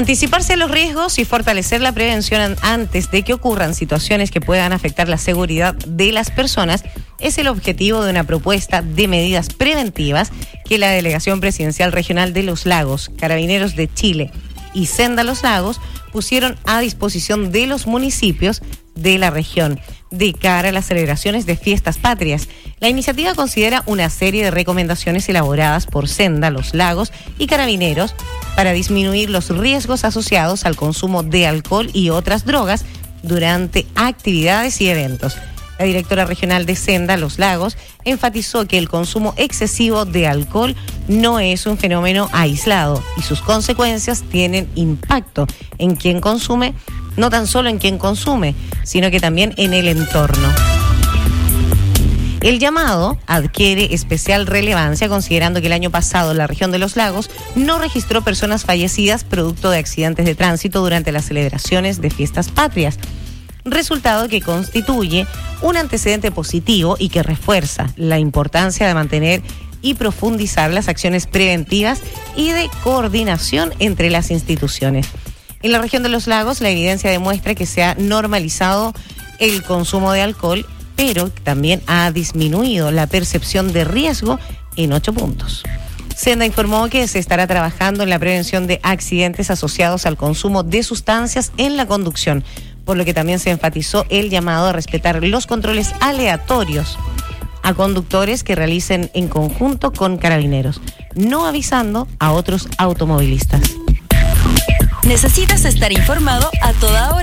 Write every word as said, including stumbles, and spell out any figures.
Anticiparse a los riesgos y fortalecer la prevención antes de que ocurran situaciones que puedan afectar la seguridad de las personas es el objetivo de una propuesta de medidas preventivas que la Delegación Presidencial Regional de Los Lagos, Carabineros de Chile y Senda Los Lagos pusieron a disposición de los municipios de la región de cara a las celebraciones de fiestas patrias. La iniciativa considera una serie de recomendaciones elaboradas por Senda Los Lagos y Carabineros para disminuir los riesgos asociados al consumo de alcohol y otras drogas durante actividades y eventos. La directora regional de Senda Los Lagos enfatizó que el consumo excesivo de alcohol no es un fenómeno aislado y sus consecuencias tienen impacto en quien consume, no tan solo en quien consume, sino que también en el entorno. El llamado adquiere especial relevancia considerando que el año pasado la región de Los Lagos no registró personas fallecidas producto de accidentes de tránsito durante las celebraciones de fiestas patrias, resultado que constituye un antecedente positivo y que refuerza la importancia de mantener y profundizar las acciones preventivas y de coordinación entre las instituciones. En la región de Los Lagos, la evidencia demuestra que se ha normalizado el consumo de alcohol, pero también ha disminuido la percepción de riesgo en ocho puntos. Senda informó que se estará trabajando en la prevención de accidentes asociados al consumo de sustancias en la conducción, por lo que también se enfatizó el llamado a respetar los controles aleatorios a conductores que realicen en conjunto con carabineros, no avisando a otros automovilistas. Necesitas estar informado a toda hora.